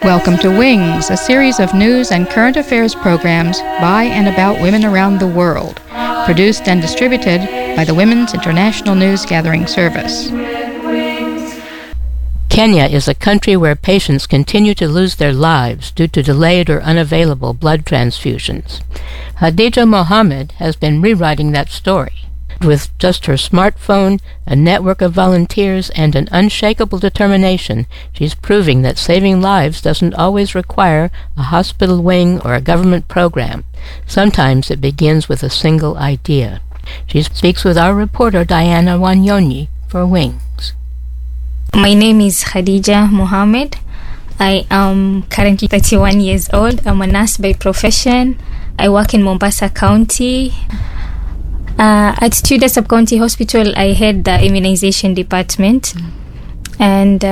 Welcome to Wings, a series of news and current affairs programs by and about women around the world, produced and distributed by the Women's International News Gathering Service. Kenya is a country where patients continue to lose their lives due to delayed or unavailable blood transfusions. Khadija Mohammed has been rewriting that story. With just her smartphone, a network of volunteers, and an unshakable determination, she's proving that saving lives doesn't always require a hospital wing or a government program. Sometimes it begins with a single idea. She speaks with our reporter Diana Wanyonyi for Wings. My name is Khadija Mohammed. I am currently 31 years old. I'm a nurse by profession. I work in Mombasa County. At Tudor Sub-County Hospital, I head the immunization department. And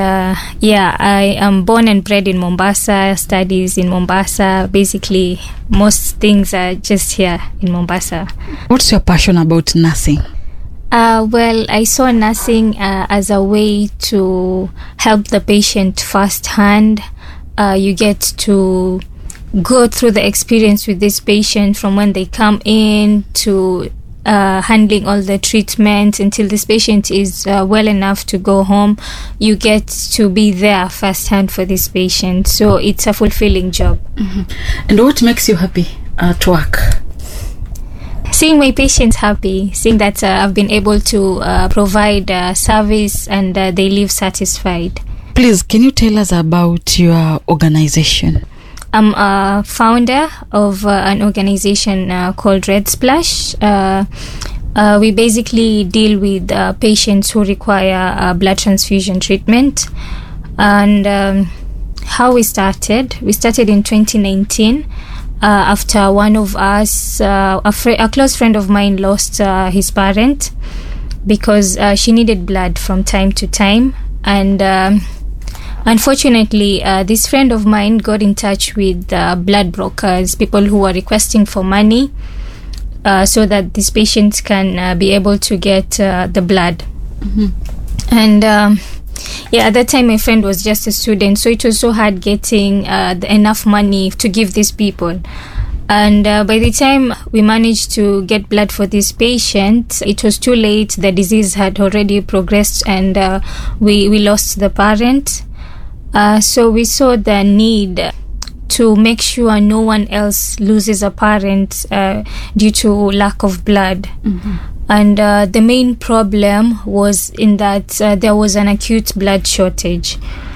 I am born and bred in Mombasa, studies in Mombasa. Basically, most things are just here in Mombasa. What's your passion about nursing? Well, I saw nursing as a way to help the patient firsthand. You get to go through the experience with this patient from when they come in to handling all the treatment until this patient is well enough to go home. You get to be there firsthand for this patient. So it's a fulfilling job. Mm-hmm. And what makes you happy at work? Seeing my patients happy, seeing that I've been able to provide service and they live satisfied. Please, can you tell us about your organization? I'm a founder of an organization called Red Splash. We basically deal with patients who require blood transfusion treatment. And how we started in 2019 after one of us, a close friend of mine, lost his parent because she needed blood from time to time. And unfortunately, this friend of mine got in touch with blood brokers, people who are requesting for money so that these patients can be able to get the blood. Mm-hmm. And at that time, my friend was just a student, so it was so hard getting enough money to give these people. And by the time we managed to get blood for this patient, it was too late. The disease had already progressed and we lost the parent. So we saw the need to make sure no one else loses a parent due to lack of blood. Mm-hmm. And the main problem was in that there was an acute blood shortage.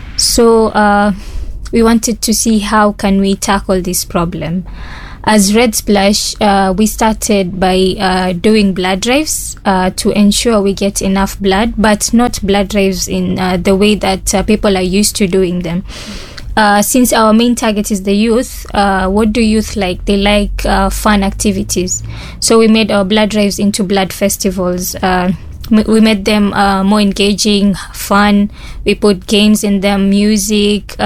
So we wanted to see how can we tackle this problem. As Red Splash, we started by doing blood drives to ensure we get enough blood, but not blood drives in the way that people are used to doing them. Since our main target is the youth, what do youth like? They like fun activities. So we made our blood drives into blood festivals. We made them more engaging, fun. We put games in them, music.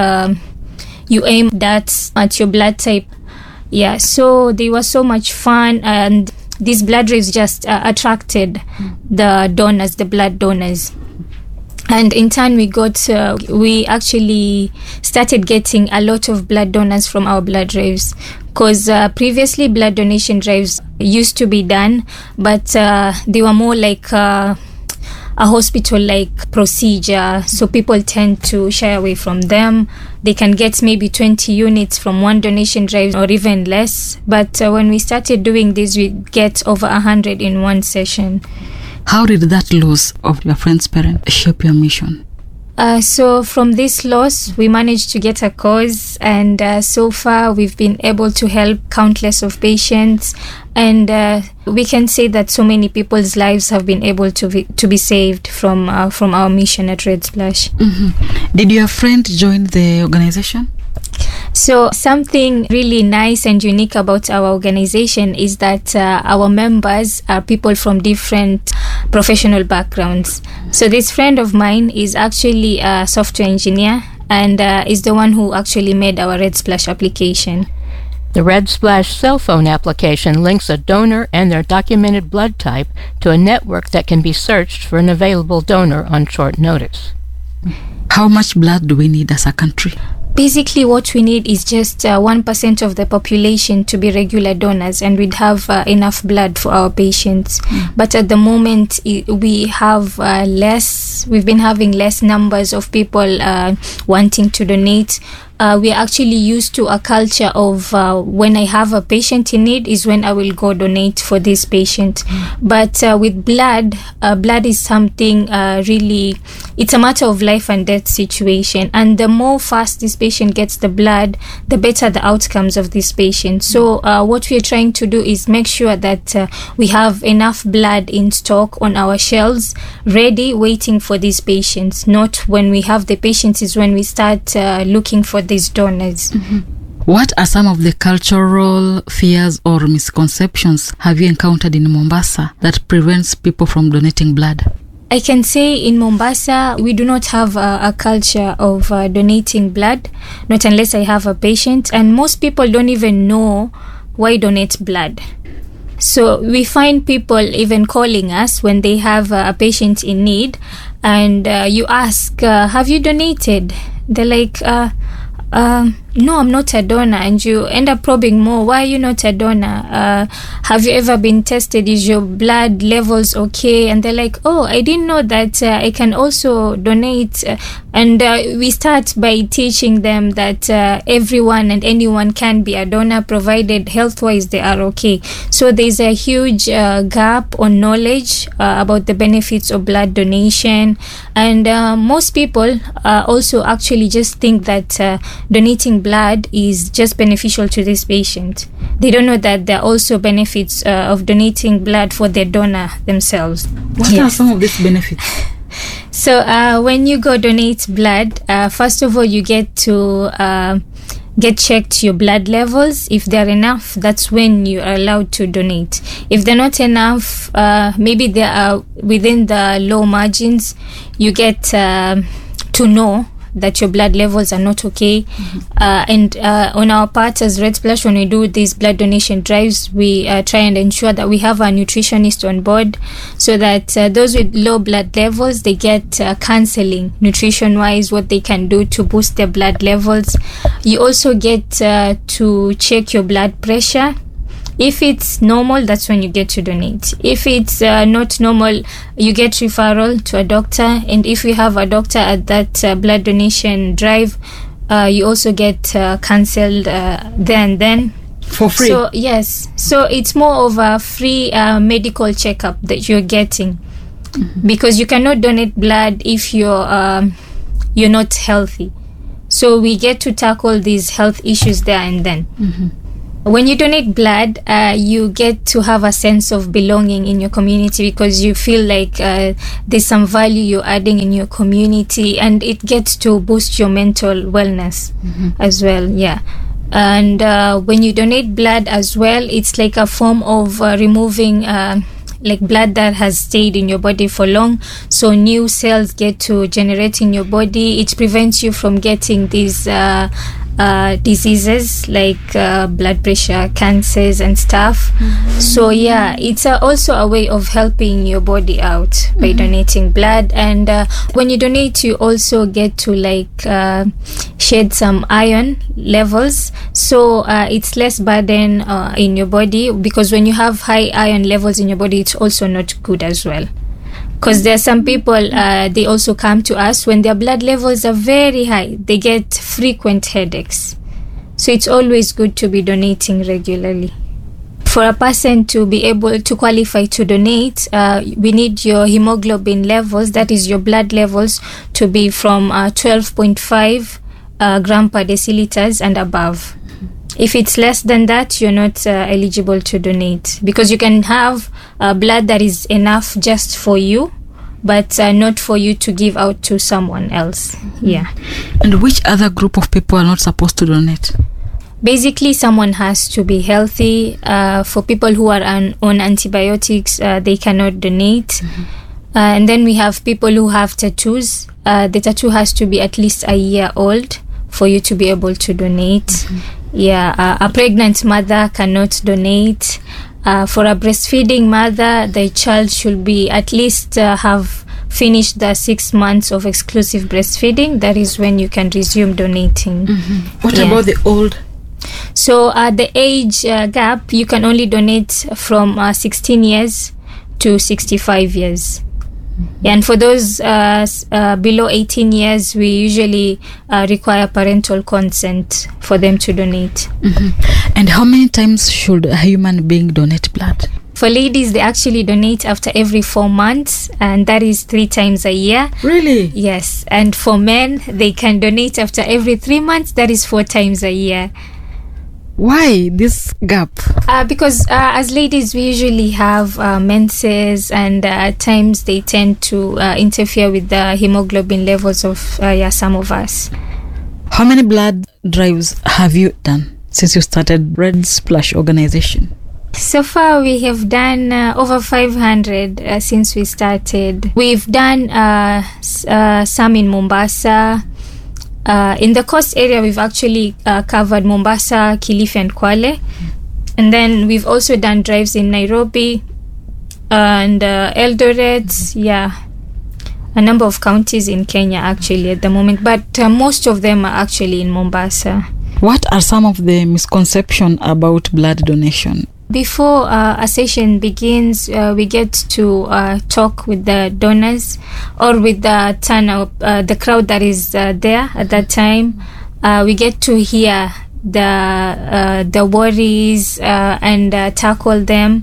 You aim that at your blood type. Yeah, so they were so much fun, and these blood drives just attracted the donors, the blood donors. And in turn, we actually started getting a lot of blood donors from our blood drives, because previously blood donation drives used to be done, but they were more like a hospital-like procedure, so people tend to shy away from them. They can get maybe 20 units from one donation drive or even less. But when we started doing this, we get over 100 in one session. How did that loss of your friend's parent shape your mission? So from this loss, we managed to get a cause, and so far we've been able to help countless of patients, and we can say that so many people's lives have been able to be saved from our mission at Red Splash. Mm-hmm. Did your friend join the organization? So something really nice and unique about our organization is that our members are people from different professional backgrounds. So this friend of mine is actually a software engineer and is the one who actually made our Red Splash application. The Red Splash cell phone application links a donor and their documented blood type to a network that can be searched for an available donor on short notice. How much blood do we need as a country? Basically, what we need is just 1% of the population to be regular donors, and we'd have enough blood for our patients. But at the moment, we have less. We've been having less numbers of people wanting to donate. We are actually used to a culture of when I have a patient in need is when I will go donate for this patient. But with blood is something really, it's a matter of life and death situation. And the more fast this patient gets the blood, the better the outcomes of this patient. So what we are trying to do is make sure that we have enough blood in stock on our shelves, ready, waiting for these patients. Not when we have the patients is when we start looking for these donors. What are some of the cultural fears or misconceptions have you encountered in Mombasa that prevents people from donating blood? I can say in Mombasa, we do not have a culture of donating blood, not unless I have a patient. And most people don't even know why donate blood. So we find people even calling us when they have a patient in need, and you ask, have you donated? They're like, no, I'm not a donor. And you end up probing more, why are you not a donor? Have you ever been tested? Is your blood levels okay? And they're like, oh, I didn't know that I can also donate. And we start by teaching them that everyone and anyone can be a donor, provided health-wise they are okay. So there's a huge gap on knowledge about the benefits of blood donation. And most people also actually just think that donating blood is just beneficial to this patient. They don't know that there are also benefits of donating blood for their donor themselves. What are some of these benefits? So when you go donate blood, first of all, you get to get checked your blood levels. If they're enough, that's when you are allowed to donate. If they're not enough, maybe they are within the low margins, you get to know that your blood levels are not okay. And on our part as Red Splash, when we do these blood donation drives, we try and ensure that we have a nutritionist on board, so that those with low blood levels, they get counseling nutrition wise, what they can do to boost their blood levels. You also get to check your blood pressure. If it's normal, that's when you get to donate. If it's not normal, you get referral to a doctor. And if you have a doctor at that blood donation drive, you also get cancelled there and then. For free? So, yes. So it's more of a free medical checkup that you're getting. Because you cannot donate blood if you're not healthy. So we get to tackle these health issues there and then. When you donate blood, you get to have a sense of belonging in your community, because you feel like there's some value you're adding in your community, and it gets to boost your mental wellness as well. Yeah. And when you donate blood as well, it's like a form of removing like blood that has stayed in your body for long, so new cells get to generate in your body. It prevents you from getting these diseases like blood pressure, cancers and stuff. So yeah, it's also a way of helping your body out by donating blood. And when you donate, you also get to like shed some iron levels, so it's less burden in your body, because when you have high iron levels in your body, it's also not good as well. Because there are some people, they also come to us when their blood levels are very high. They get frequent headaches. So it's always good to be donating regularly. For a person to be able to qualify to donate, we need your hemoglobin levels, that is your blood levels, to be from 12.5 gram per deciliters and above. If it's less than that, you're not eligible to donate, because you can have blood that is enough just for you, but not for you to give out to someone else. Yeah. And which other group of people are not supposed to donate? Basically, someone has to be healthy. For people who are on antibiotics, they cannot donate. And then we have people who have tattoos. The tattoo has to be at least a year old for you to be able to donate. Yeah, a pregnant mother cannot donate. For a breastfeeding mother, the child should be at least have finish the 6 months of exclusive breastfeeding, that is when you can resume donating. What about the old? So the age gap, you can only donate from 16 years to 65 years. And for those below 18 years, we usually require parental consent for them to donate. And how many times should a human being donate blood? For ladies, they actually donate after every 4 months, and that is 3 times a year. Really? Yes. And for men, they can donate after every 3 months, that is 4 times a year. Why this gap? Because as ladies, we usually have menses, and at times they tend to interfere with the hemoglobin levels of some of us. How many blood drives have you done since you started Red Splash organization? So far, we have done over 500 since we started. We've done some in Mombasa. In the coast area, we've actually covered Mombasa, Kilifi and Kwale. And then we've also done drives in Nairobi and Eldoret. Yeah, a number of counties in Kenya actually at the moment. But most of them are actually in Mombasa. What are some of the misconceptions about blood donation? Before a session begins, we get to talk with the donors or with the turnout, the crowd that is there at that time. We get to hear the worries and tackle them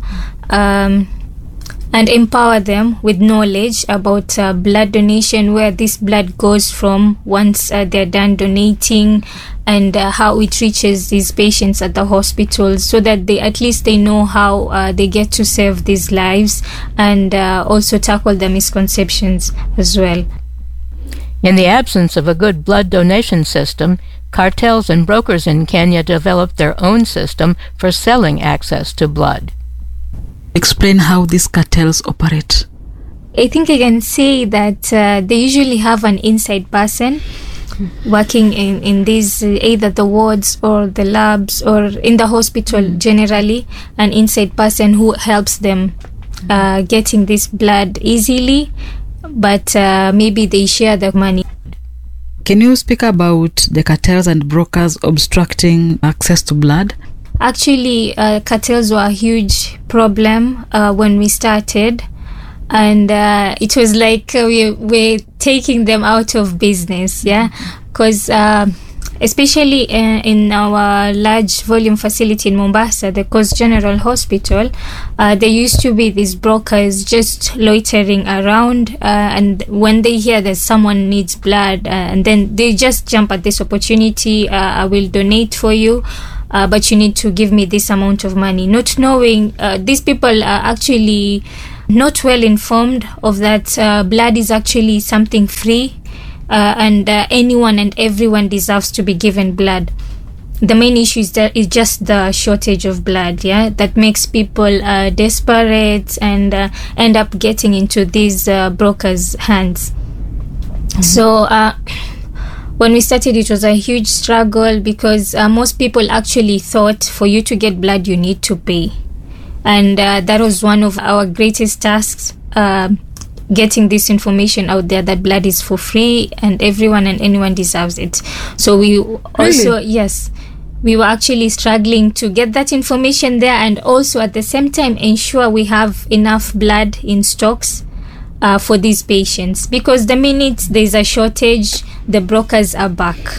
and empower them with knowledge about blood donation, where this blood goes from once they're done donating, and how it reaches these patients at the hospitals, so that they at least they know how they get to save these lives, and also tackle the misconceptions as well. In the absence of a good blood donation system, cartels and brokers in Kenya developed their own system for selling access to blood. Explain how these cartels operate. I think I can say that they usually have an inside person working in these, either the wards or the labs or in the hospital generally, an inside person who helps them getting this blood easily, but maybe they share the money. Can you speak about the cartels and brokers obstructing access to blood? Actually, cartels were a huge problem when we started, and it was like we're taking them out of business, because especially in our large volume facility in Mombasa, the Coast General Hospital, there used to be these brokers just loitering around, and when they hear that someone needs blood, and then they just jump at this opportunity. I will donate for you, but you need to give me this amount of money, not knowing these people are actually not well informed of that blood is actually something free, and anyone and everyone deserves to be given blood. The main issue is that it's just the shortage of blood, that makes people desperate and end up getting into these brokers' hands. So when we started, it was a huge struggle, because most people actually thought for you to get blood you need to pay, and that was one of our greatest tasks, getting this information out there that blood is for free and everyone and anyone deserves it. So we also, yes, we were actually struggling to get that information there, and also at the same time ensure we have enough blood in stocks for these patients, because the minute there's a shortage, the brokers are back.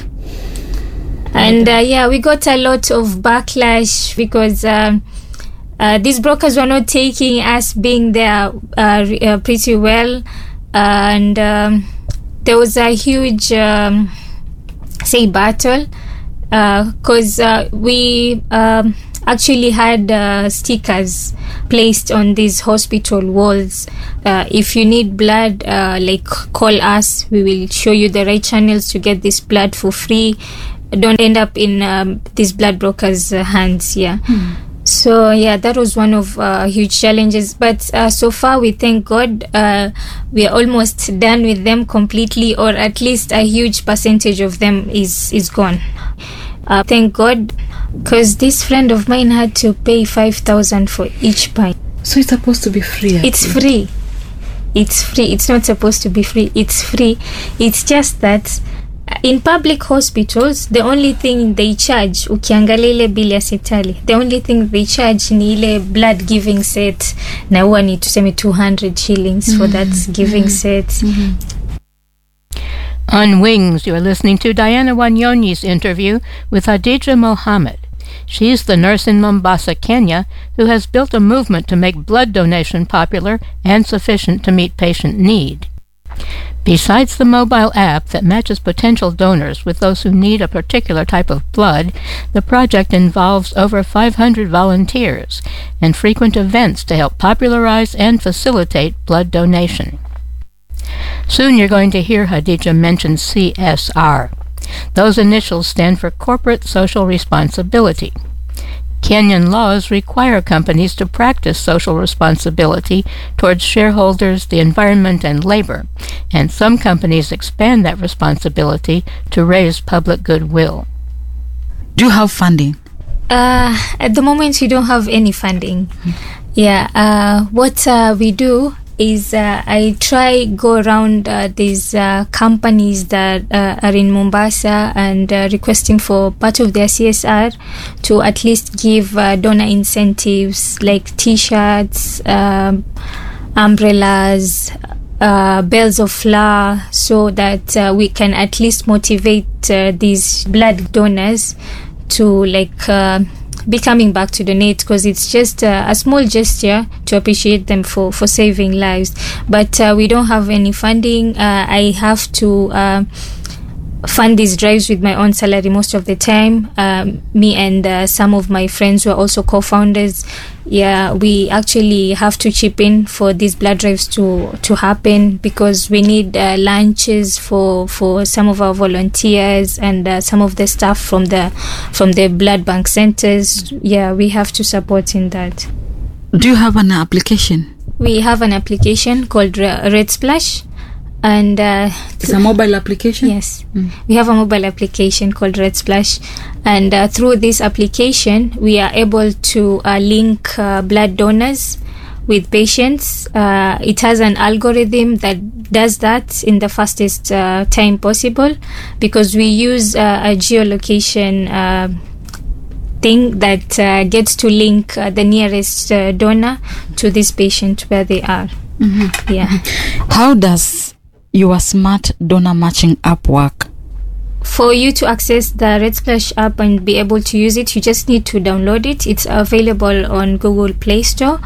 And we got a lot of backlash, because these brokers were not taking us being there pretty well, and there was a huge battle, because we actually had stickers placed on these hospital walls. If you need blood, call us, we will show you the right channels to get this blood for free. Don't end up in these blood brokers' hands. So that was one of huge challenges, but so far we thank God we are almost done with them completely, or at least a huge percentage of them is gone. Thank God, because this friend of mine had to pay 5,000 for each pint. So it's supposed to be free? It's free. It's free. It's not supposed to be free. It's free. It's just that in public hospitals the only thing they charge, ukiangalia ile bili ya hospitali, the only thing they charge ni ile blood giving set, na huwa ni tuseme 200 shillings for that giving set. On Wings, you are listening to Diana Wanyonyi's interview with Hadija Mohammed. She's the nurse in Mombasa, Kenya, who has built a movement to make blood donation popular and sufficient to meet patient need. Besides the mobile app that matches potential donors with those who need a particular type of blood, the project involves over 500 volunteers and frequent events to help popularize and facilitate blood donation. Soon you're going to hear Hadija mention CSR. Those initials stand for Corporate Social Responsibility. Kenyan laws require companies to practice social responsibility towards shareholders, the environment, and labor, and some companies expand that responsibility to raise public goodwill. Do you have funding? At the moment, we don't have any funding. Yeah, what we do is I try go around these companies that are in Mombasa and requesting for part of their CSR to at least give donor incentives like T-shirts, umbrellas, bells of flour, so that we can at least motivate these blood donors to be coming back to donate, because it's just a small gesture to appreciate them for saving lives. But we don't have any funding. I have to fund these drives with my own salary most of the time. Me and some of my friends who are also co-founders, we actually have to chip in for these blood drives to happen, because we need lunches for some of our volunteers and some of the staff from the blood bank centers. We have to support in that. Do you have an application? We have an application called Red Splash. And it's a mobile application? Yes. We have a mobile application called Red Splash, and through this application we are able to link blood donors with patients. It has an algorithm that does that in the fastest time possible, because we use a geolocation thing that gets to link the nearest donor to this patient where they are. How does your smart donor matching app work? For you to access the Red Splash app and be able to use it, you just need to download it. It's available on Google Play Store.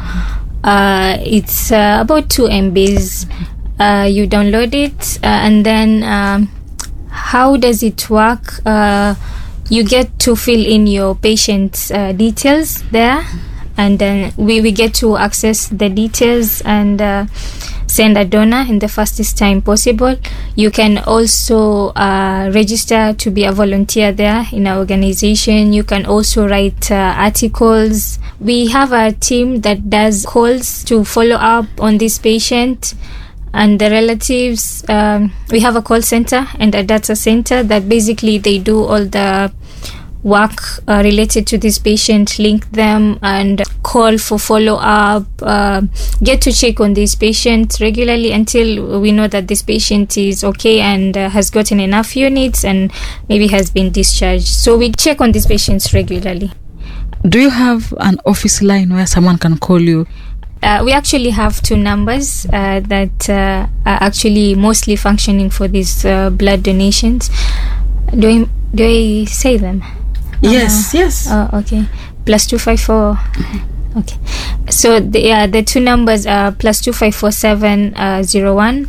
It's about 2 MBs. You download it, and then how does it work? You get to fill in your patient's details there, and then we get to access the details and send a donor in the fastest time possible. You can also register to be a volunteer there in our organization. You can also write articles. We have a team that does calls to follow up on this patient and the relatives. We have a call center and a data center that basically they do all the work related to this patient, link them and call for follow-up, get to check on this patient regularly until we know that this patient is okay and has gotten enough units and maybe has been discharged. So we check on these patients regularly. Do you have an office line where someone can call you? We actually have 2 numbers that are actually mostly functioning for these blood donations. Do I say them? Yes. Oh, okay. +254. Okay. So the 2 numbers are +254 701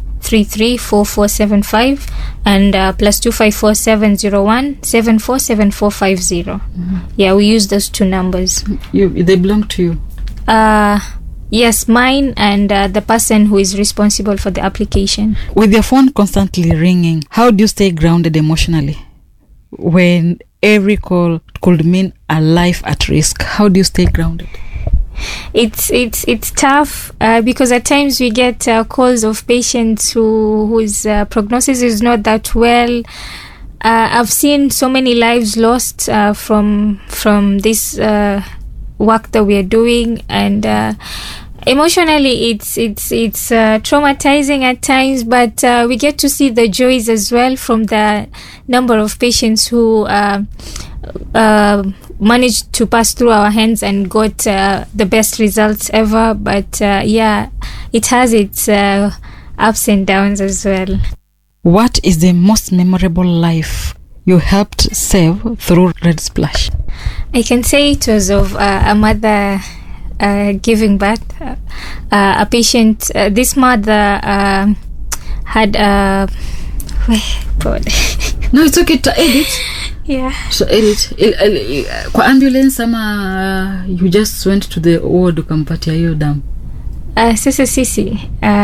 334475 and +254 701 747450. We use those 2 numbers. They belong to you? Yes, mine and the person who is responsible for the application. With your phone constantly ringing, how do you stay grounded emotionally when every call could mean a life at risk? How do you stay grounded? It's tough because at times we get calls of patients whose prognosis is not that well. I've seen so many lives lost from this work that we are doing, and Emotionally, it's traumatizing at times, but we get to see the joys as well from the number of patients who managed to pass through our hands and got the best results ever. But it has its ups and downs as well. What is the most memorable life you helped save through Red Splash? I can say it was of a mother giving birth. A patient, this mother had a... God. No, it's okay to edit. Yeah. So edit. Kwa ambulance ama you just went to the ward ukampatia hiyo damu? Sasa sisi,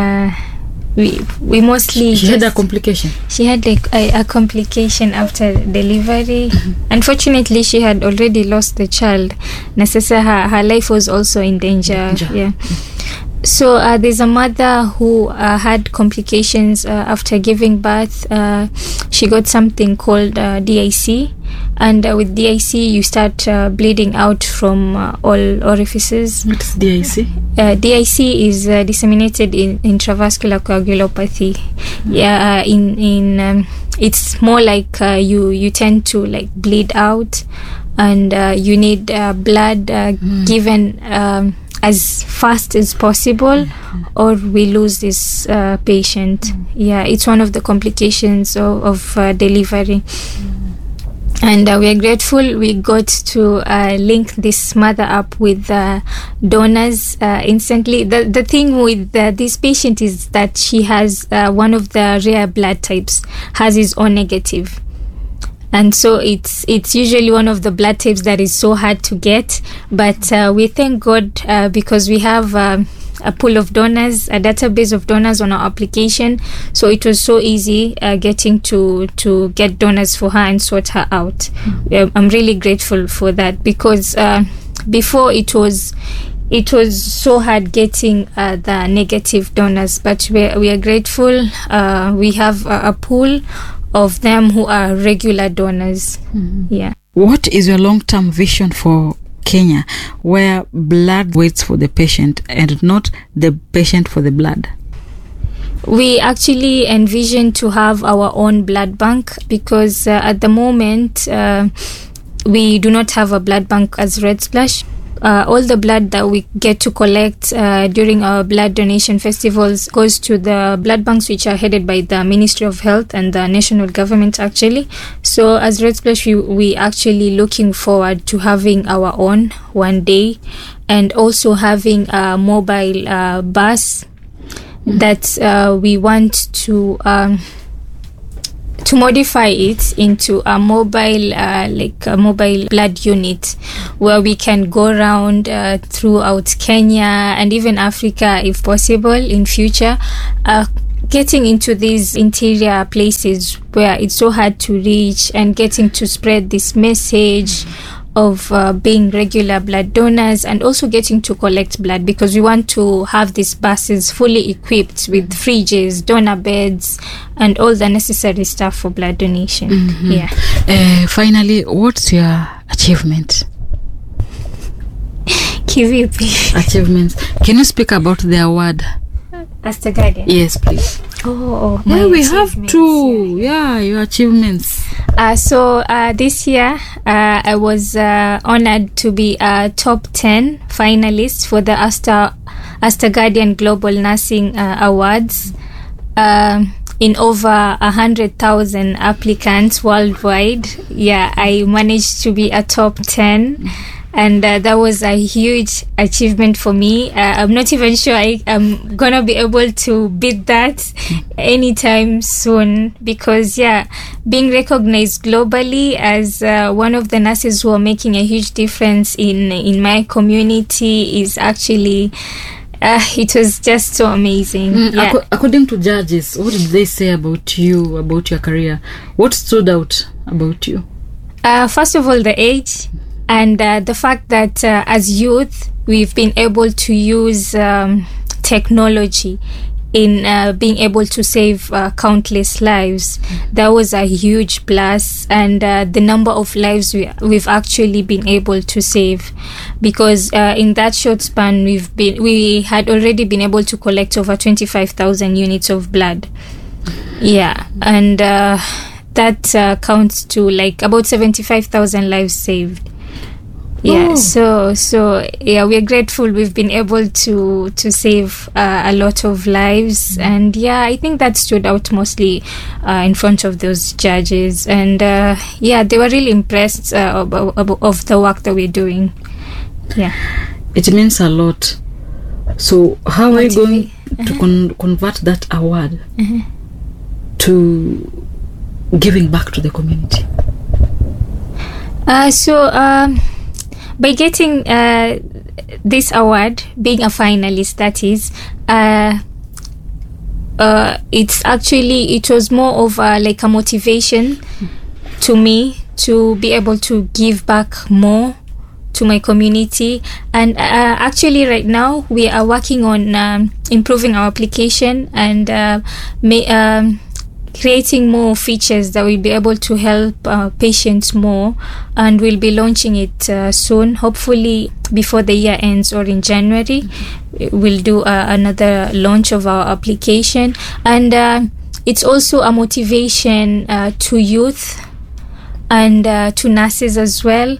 we mostly... She had a complication? She had a complication after delivery. Unfortunately, she had already lost the child. Na sasa her life was also in danger. Yeah. So there's a mother who had complications after giving birth. She got something called DIC. And with DIC, you start bleeding out from all orifices. What's DIC? DIC is disseminated in intravascular coagulopathy. Yeah, it's more like you tend to like bleed out, and you need blood given as fast as possible, or we lose this patient. Yeah, it's one of the complications of delivery. And we are grateful we got to link this mother up with donors instantly. The thing with this patient is that she has one of the rare blood types, has his O negative. And so it's usually one of the blood types that is so hard to get. But we thank God because we have a pool of donors, a database of donors on our application. So it was so easy getting to get donors for her and sort her out. I'm really grateful for that, because before it was so hard getting the negative donors. But we are grateful. We have a pool of them who are regular donors. Yeah. What is your long-term vision for Kenya, where blood waits for the patient and not the patient for the blood? We actually envision to have our own blood bank, because at the moment we do not have a blood bank as Red Splash. All the blood that we get to collect during our blood donation festivals goes to the blood banks, which are headed by the Ministry of Health and the national government actually. So as Red Splash, we actually looking forward to having our own one day, and also having a mobile bus that we want to modify it into a mobile blood unit, where we can go around throughout Kenya and even Africa if possible in future, getting into these interior places where it's so hard to reach, and getting to spread this message of being regular blood donors, and also getting to collect blood, because we want to have these buses fully equipped with fridges, donor beds, and all the necessary stuff for blood donation. Yeah. Finally, what's your achievement? Kivipi? Achievements. Can you speak about the award? Asta Guardian? Yes, please. Oh, yeah, we have to. Yeah, your achievements. So this year I was honored to be a top 10 finalist for the Asta Guardian Global Nursing Awards. In over 100,000 applicants worldwide. Yeah, I managed to be a top 10. And that was a huge achievement for me. I'm not even sure I'm gonna be able to beat that anytime soon, because being recognized globally as one of the nurses who are making a huge difference in my community is actually it was just so amazing. According to judges, what did they say about you, about your career? What stood out about you? First of all, the age. And the fact that as youth, we've been able to use technology in being able to save countless lives. That was a huge plus, and the number of lives we've actually been able to save, because in that short span we had already been able to collect over 25,000 units of blood. Yeah, and that counts to like about 75,000 lives saved. Yeah, so yeah, we're grateful we've been able to save a lot of lives, and yeah, I think that stood out mostly in front of those judges, and yeah, they were really impressed of the work that we're doing. Yeah, it means a lot. So how are you going to convert that award to giving back to the community? By getting this award, being a finalist, that is, it was more of like a motivation to me to be able to give back more to my community. And actually right now we are working on improving our application and creating more features that will be able to help patients more, and we'll be launching it soon, hopefully before the year ends or in January. We'll do another launch of our application, and it's also a motivation to youth and to nurses as well.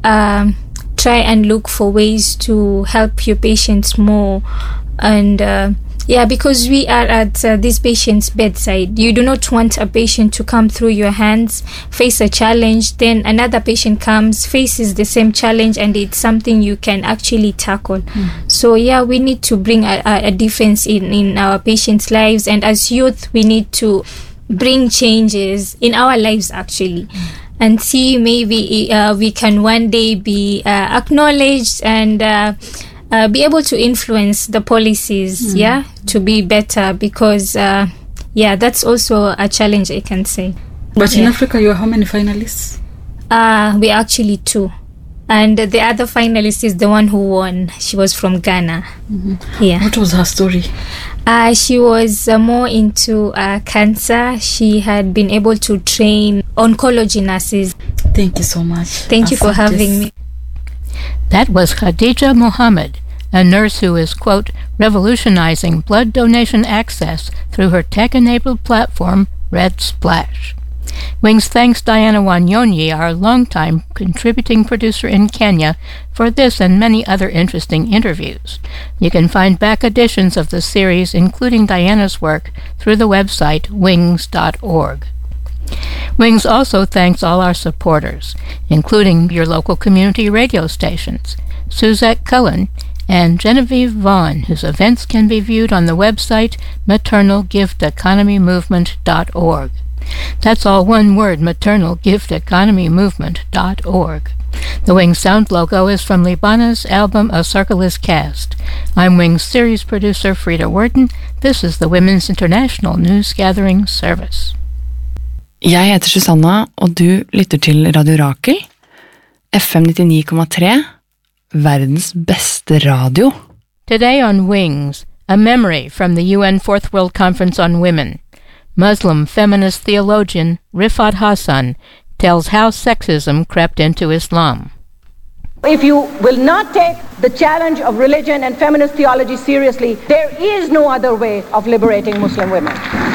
Try and look for ways to help your patients more, and yeah, because we are at this patient's bedside. You do not want a patient to come through your hands, face a challenge, then another patient comes, faces the same challenge, and it's something you can actually tackle. So yeah, we need to bring a difference in our patients' lives, and as youth, we need to bring changes in our lives actually. And see, maybe we can one day be acknowledged and be able to influence the policies, yeah, to be better, because yeah, that's also a challenge, I can say. But in Africa, you are how many finalists? We are actually 2, and the other finalist is the one who won. She was from Ghana. Yeah. What was her story? She was more into cancer. She had been able to train oncology nurses. Thank you so much. Thank you for having me. That was Khadija Mohammed, a nurse who is, quote, revolutionizing blood donation access through her tech-enabled platform, Red Splash. Wings thanks Diana Wanyonyi, our longtime contributing producer in Kenya, for this and many other interesting interviews. You can find back editions of the series, including Diana's work, through the website wings.org. Wings also thanks all our supporters, including your local community radio stations, Suzette Cullen and Genevieve Vaughn, whose events can be viewed on the website maternalgifteconomymovement.org. That's all one word, maternalgifteconomymovement.org. The Wings sound logo is from Libana's album A Circulus Cast. I'm Wings series producer Frida Worden. This is the Women's International News Gathering Service. Jeg heter Susanna, og du lytter til Radio Rakel, FM 99,3, verdens beste radio. Today on Wings, a memory from the UN Fourth World Conference on Women. Muslim feminist theologian Rifat Hassan tells how sexism crept into Islam. If you will not take the challenge of religion and feminist theology seriously, there is no other way of liberating Muslim women.